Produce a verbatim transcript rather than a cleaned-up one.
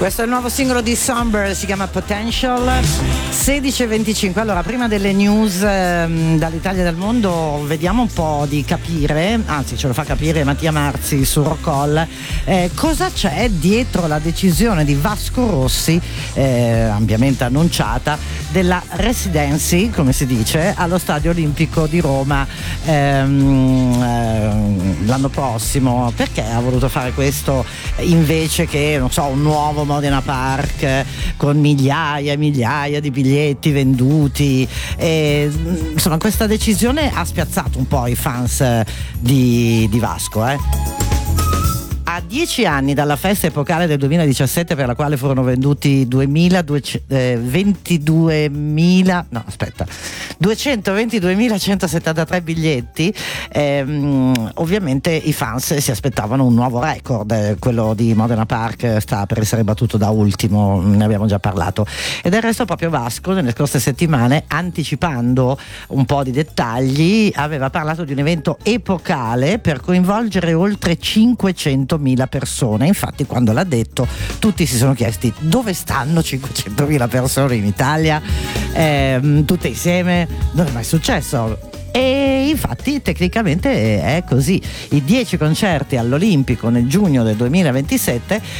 Questo è il nuovo singolo di Somber, si chiama Potential. Sedici e venticinque. Allora, prima delle news ehm, dall'Italia e dal mondo, vediamo un po' di capire, anzi ce lo fa capire Mattia Marzi su Rockall, eh, cosa c'è dietro la decisione di Vasco Rossi, eh, ampiamente annunciata, della residency, come si dice, allo Stadio Olimpico di Roma ehm, ehm, l'anno prossimo. Perché ha voluto fare questo invece che, non so, un nuovo Modena Park con migliaia e migliaia di biglietti venduti? E, insomma, questa decisione ha spiazzato un po' i fans di, di Vasco, eh. A dieci anni dalla festa epocale del duemiladiciassette, per la quale furono venduti duemilaventiduemila no aspetta duecentoventiduemilacentosettantatré biglietti, ehm, ovviamente i fans si aspettavano un nuovo record. Quello di Modena Park sta per essere battuto da ultimo, ne abbiamo già parlato, e del resto proprio Vasco nelle scorse settimane, anticipando un po' di dettagli, aveva parlato di un evento epocale per coinvolgere oltre cinquecentomila persone. Infatti, quando l'ha detto, tutti si sono chiesti dove stanno cinquecentomila persone in Italia, eh, tutte insieme, non è mai successo. E infatti tecnicamente è così. I dieci concerti all'Olimpico nel giugno del duemilaventisette